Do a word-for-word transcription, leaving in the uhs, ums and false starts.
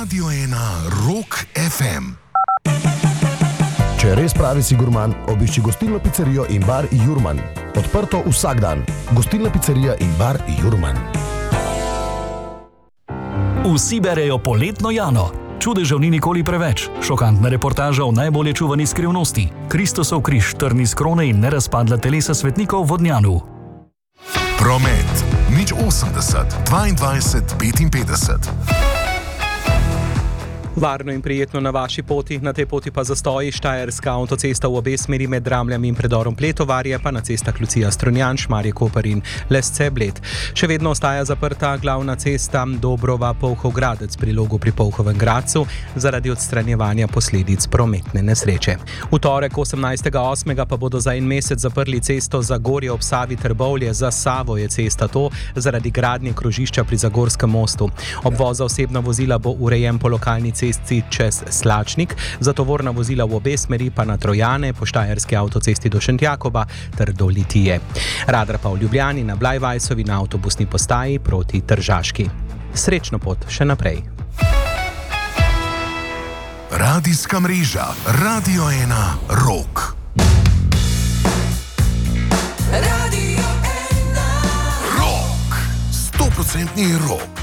Radio ena Rock ef em. Če res pravi si gurman, obišči gostilno pizzerijo in bar Jurman. Odprto vsak dan. Gostilna pizzerija in bar Jurman. Vsi berejo poletno Jano. Čudežev ni nikoli preveč. Šokantna reportaža o najbolje čuvani skrivnosti. Kristosov križ, trni z krone in nerazpadla telesa svetnikov v Vodnjanu. Promet. Nič osemdeset, dvaindvajset, petinpetdeset. Varno in prijetno na vaši poti, na tej poti pa zastoji. Štajerska avtocesta v obe smeri med Dramljami in predorom Pletovarje, pa na cestah Lucija Strunjan, Šmarje Koper in Lesce Bled. Še vedno ostaja zaprta glavna cesta Dobrova Polhov-Gradec pri Logu pri Polhovem Gradcu zaradi odstranjevanja posledic prometne nesreče. V torek osemnajstega osmega pa bodo za en mesec zaprli cesto Zagorje ob Savi Trbovlje. Za Savo je cesta to zaradi gradnje krožišča pri Zagorskem mostu. Obvoz za osebna vozila bo urejen po lokalni cesti čez Slačnik, za tovorna vozila v obe smeri pa na Trojane, po štajerski avtocesti do Šentjakoba ter do Litije. Radar pa v Ljubljani na Blajvajsovi na avtobusni postaji proti Tržaški. Srečno pot še naprej. Radijska mreža Radio ena Rock. Radio ena Rock. sto procentni rock.